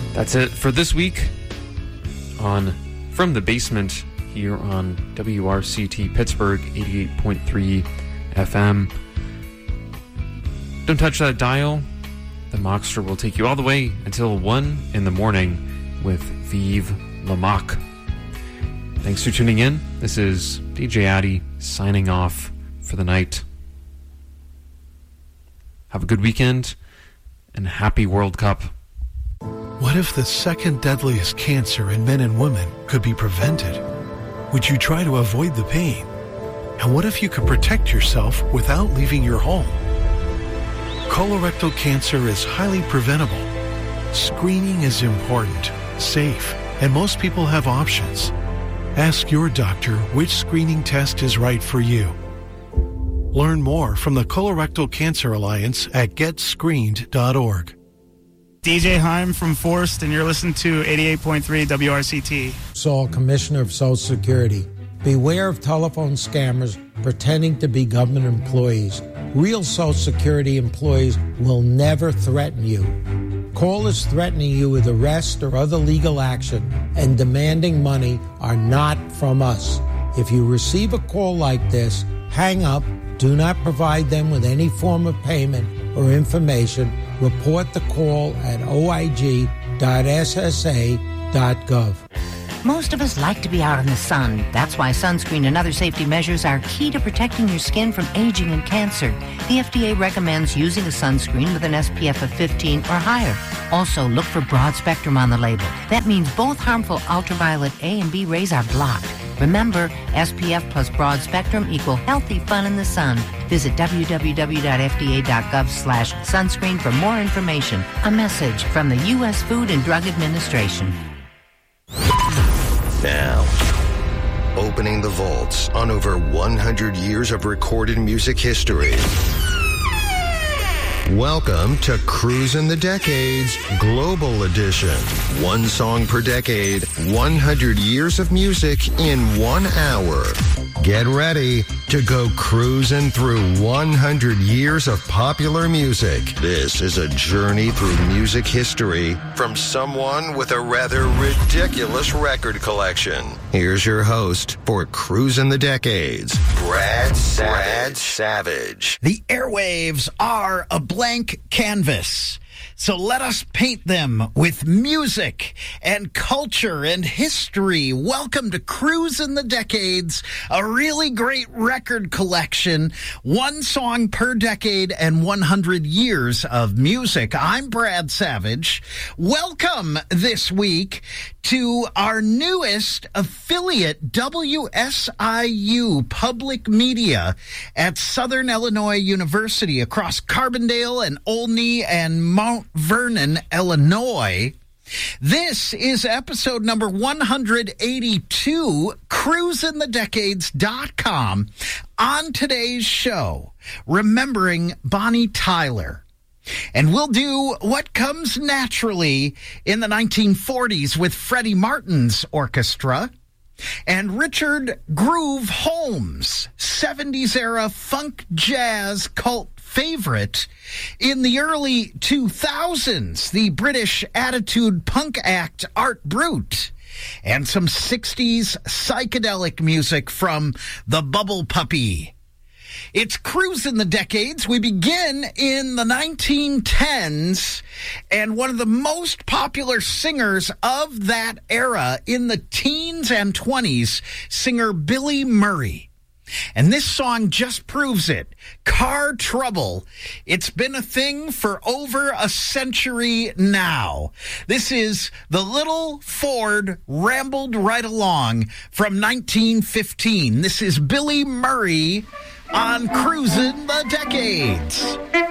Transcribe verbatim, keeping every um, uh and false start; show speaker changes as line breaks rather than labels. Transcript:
That's it for this week on From the Basement here on W R C T Pittsburgh eighty-eight point three F M. Don't touch that dial. The Mockster will take you all the way until one in the morning with Vive La Mock. Thanks for tuning in. This is D J Addy signing off for the night. Have a good weekend and happy World Cup.
What if the second deadliest cancer in men and women could be prevented? Would you try to avoid the pain? And what if you could protect yourself without leaving your home? Colorectal cancer is highly preventable. Screening is important, safe, and most people have options. Ask your doctor which screening test is right for you. Learn more from the Colorectal Cancer Alliance at get screened dot org.
D J Heim from Forst, and you're listening to eighty-eight point three W R C T.
Saul, Commissioner of Social Security. Beware of telephone scammers pretending to be government employees. Real Social Security employees will never threaten you. Callers threatening you with arrest or other legal action and demanding money are not from us. If you receive a call like this, hang up. Do not provide them with any form of payment or information. Report the call at o i g dot s s a dot gov.
Most of us like to be out in the sun. That's why sunscreen and other safety measures are key to protecting your skin from aging and cancer. The F D A recommends using a sunscreen with an S P F of fifteen or higher. Also, look for broad spectrum on the label. That means both harmful ultraviolet A and B rays are blocked. Remember, S P F plus broad spectrum equal healthy fun in the sun. Visit w w w dot f d a dot gov slash sunscreen for more information. A message from the U S Food and Drug Administration.
Now, opening the vaults on over one hundred years of recorded music history. Welcome to Cruisin' the Decades Global Edition. One song per decade, one hundred years of music in one hour. Get ready to go cruising through one hundred years of popular music. This is a journey through music history from someone with a rather ridiculous record collection. Here's your host for Cruisin' the Decades, Brad Savage. Brad Savage.
The airwaves are a blank canvas. So let us paint them with music and culture and history. Welcome to Cruisin' the Decades, a really great record collection, one song per decade and one hundred years of music. I'm Brad Savage. Welcome this week to our newest affiliate, W S I U Public Media at Southern Illinois University across Carbondale and Olney and Mount Vernon, Illinois. This is episode number one hundred eighty-two, cruisin the decades dot com. On today's show, remembering Bonnie Tyler. And we'll do what comes naturally in the nineteen forties with Freddie Martin's orchestra. And Richard Groove Holmes, seventies era funk jazz cult favorite. In the early two thousands, the British attitude punk act Art Brut. And some sixties psychedelic music from the Bubble Puppy. It's Cruisin' the Decades. We begin in the nineteen tens, and one of the most popular singers of that era in the teens and twenties, singer Billy Murray. And this song just proves it. Car Trouble. It's been a thing for over a century now. This is The Little Ford Rambled Right Along from nineteen fifteen. This is Billy Murray on Cruisin' the Decades.